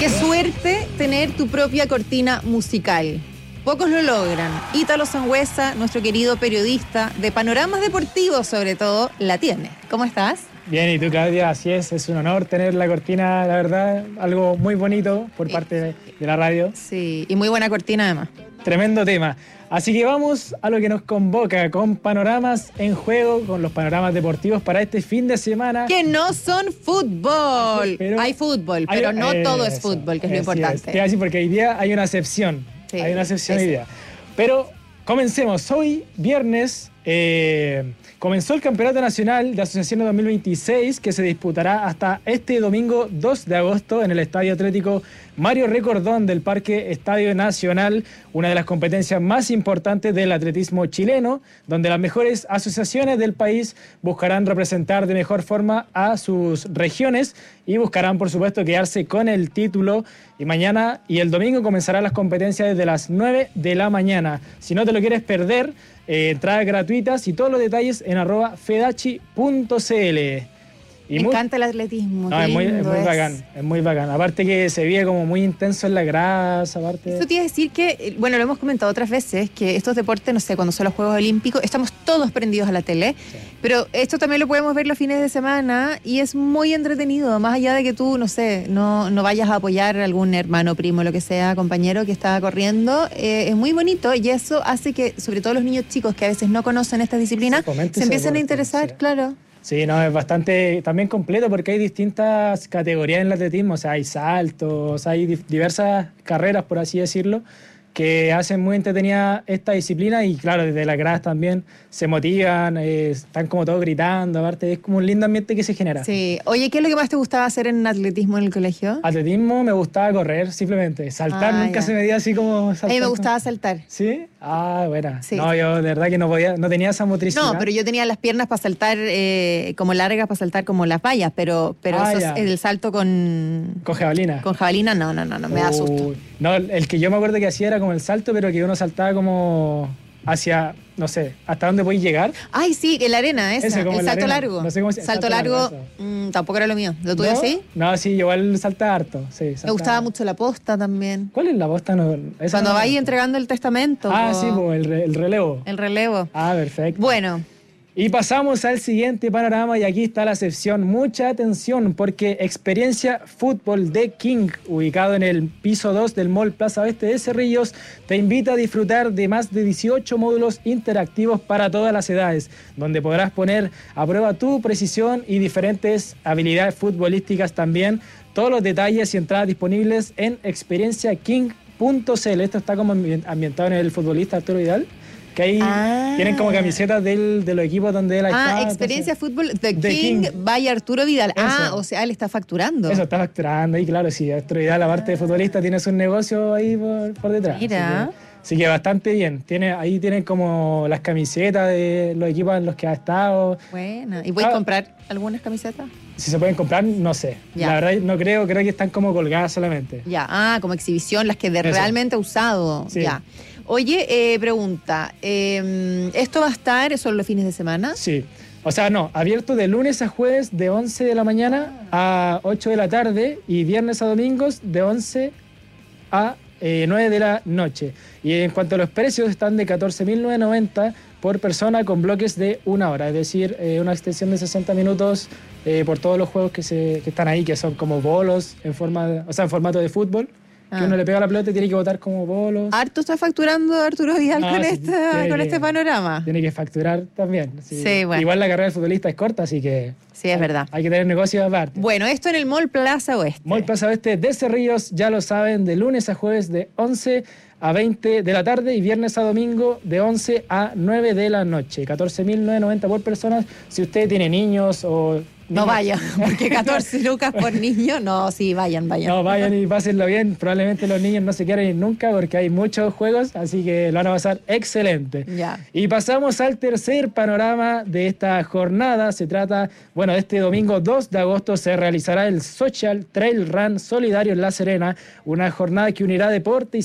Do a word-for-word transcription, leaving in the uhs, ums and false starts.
Qué suerte tener tu propia cortina musical. Pocos lo logran. Ítalo Sangüesa, nuestro querido periodista de panoramas deportivos sobre todo, la tiene. ¿Cómo estás? Bien, ¿y tú, Claudia? Así es, es un honor tener la cortina, la verdad, algo muy bonito por parte de, de la radio. Sí, y muy buena cortina además. Tremendo tema. Así que vamos a lo que nos convoca, con panoramas en juego, con los panoramas deportivos para este fin de semana. Que no son fútbol. Pero hay fútbol, pero hay, no eh, todo es fútbol, que es lo importante. Es. Te voy a decir porque hoy día hay una excepción. Sí, hay una excepción hoy día. Pero comencemos. Hoy, viernes, eh, comenzó el Campeonato Nacional de Asociaciones dos mil veintiséis, que se disputará hasta este domingo dos de agosto en el Estadio Atlético Mario Recordón del Parque Estadio Nacional, una de las competencias más importantes del atletismo chileno, donde las mejores asociaciones del país buscarán representar de mejor forma a sus regiones y buscarán, por supuesto, quedarse con el título. Y mañana y el domingo comenzarán las competencias desde las nueve de la mañana. Si no te lo quieres perder, eh, entradas gratuitas y todos los detalles en arroba fedachi punto cl. Y Me muy, encanta el atletismo. No, es muy, es muy es. bacán, es muy bacán. Aparte que se vive como muy intenso en la grasa, aparte... Eso te iba a decir que, bueno, lo hemos comentado otras veces, que estos deportes, no sé, cuando son los Juegos Olímpicos, estamos todos prendidos a la tele, sí. Pero esto también lo podemos ver los fines de semana y es muy entretenido, más allá de que tú, no sé, no, no vayas a apoyar a algún hermano, primo, lo que sea, compañero que está corriendo, eh, es muy bonito y eso hace que, sobre todo los niños chicos que a veces no conocen estas disciplinas, se, se empiecen a interesar, sí. Claro. Sí, no, es bastante también completo porque hay distintas categorías en el atletismo, o sea, hay saltos, hay diversas carreras, por así decirlo, que hacen muy entretenida esta disciplina y claro, desde las gradas también se motivan, eh, están como todos gritando, aparte es como un lindo ambiente que se genera. Sí, oye, ¿qué es lo que más te gustaba hacer en atletismo en el colegio? Atletismo me gustaba correr, simplemente, saltar ah, nunca ya. Se me dio así como saltar. A mí me gustaba saltar. ¿Sí? Ah, bueno, sí. No, yo de verdad que no podía, no tenía esa motricidad. No, pero yo tenía las piernas para saltar eh, como largas, para saltar como las vallas, pero, pero ah, eso, el salto con... Con jabalina. Con jabalina, no, no, no, no, me da susto. No, el que yo me acuerdo que hacía era como el salto, pero que uno saltaba como hacia, no sé, ¿hasta dónde podéis llegar? Ay, sí, en la arena, esa, Ese, el salto largo. No sé cómo se, salto, salto largo, largo mmm, tampoco era lo mío. ¿Lo tuyo ¿No? sí? No, sí, igual salta harto. Sí, salta. Me gustaba mucho la posta también. ¿Cuál es la posta? No, esa Cuando no vais entregando el testamento. Ah, po. sí, po, el, re, el relevo. El relevo. Ah, perfecto. Bueno. Y pasamos al siguiente panorama y aquí está la sección. Mucha atención porque Experiencia Fútbol de King, ubicado en el piso dos del Mall Plaza Oeste de Cerrillos, te invita a disfrutar de más de dieciocho módulos interactivos para todas las edades, donde podrás poner a prueba tu precisión y diferentes habilidades futbolísticas también. Todos los detalles y entradas disponibles en experiencia king punto cl. Esto está como ambientado en el futbolista Arturo Vidal. Que ahí ah. tienen como camisetas del, de los equipos donde él está. Ah, Experiencia entonces, Fútbol The, The King, King by Arturo Vidal. Eso. Ah, o sea, él está facturando. Eso, está facturando ahí, claro, sí. Arturo Vidal, aparte ah. de futbolista, tiene su negocio ahí por, por detrás. Mira. Así que, así que bastante bien. Tiene, ahí tienen como las camisetas de los equipos en los que ha estado. Buena. ¿Y puedes ah. comprar algunas camisetas? Si se pueden comprar, no sé. Ya. La verdad no creo, creo que están como colgadas solamente. Ya, ah, como exhibición, las que de Eso. Realmente ha usado. Sí. Ya. Oye, eh, pregunta, eh, ¿esto va a estar solo los fines de semana? Sí, o sea, no, abierto de lunes a jueves de once de la mañana a ocho de la tarde y viernes a domingos de once a eh, nueve de la noche. Y en cuanto a los precios, están de catorce mil novecientos noventa por persona con bloques de una hora, es decir, eh, una extensión de sesenta minutos eh, por todos los juegos que, se, que están ahí, que son como bolos, en forma de, o sea, en formato de fútbol. Que ah. uno le pega la pelota y tiene que botar como bolos. Harto está facturando Arturo Vidal no, con, sí, esta, con que, este panorama. Tiene que facturar también. Sí. Sí, bueno. Igual la carrera del futbolista es corta, así que... Sí, es hay, verdad. Hay que tener negocios aparte. Bueno, esto en el Mall Plaza Oeste. Mall Plaza Oeste de Cerrillos, ya lo saben, de lunes a jueves de once a veinte de la tarde y viernes a domingo de once a nueve de la noche. catorce mil novecientos noventa por personas. Si usted tiene niños o... No vayan, porque catorce lucas por niño, no, sí, vayan, vayan. No, vayan y pásenlo bien. Probablemente los niños no se quieran ir nunca porque hay muchos juegos, así que lo van a pasar excelente. Ya. Y pasamos al tercer panorama de esta jornada. Se trata, bueno, este domingo dos de agosto se realizará el Social Trail Run Solidario en La Serena, una jornada que unirá deporte y